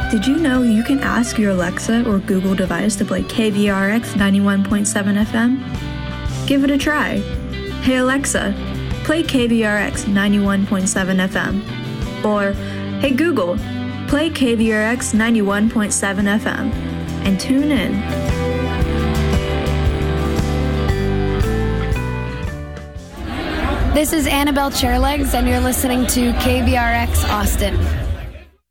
Did you know you can ask your Alexa or Google device to play KVRX 91.7 FM? Give it a try. Hey Alexa, play KVRX 91.7 FM. Or, hey Google, play KVRX 91.7 FM. And tune in. This is Annabelle Chairlegs, and you're listening to KVRX Austin.